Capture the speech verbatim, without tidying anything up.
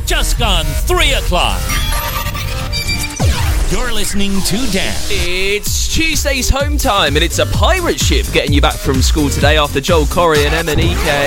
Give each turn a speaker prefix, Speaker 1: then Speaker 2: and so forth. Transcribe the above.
Speaker 1: Just gone three o'clock. You're listening to Dan.
Speaker 2: It's Tuesday's home time, and it's a pirate ship getting you back from school today after Joel Corey and M and E K.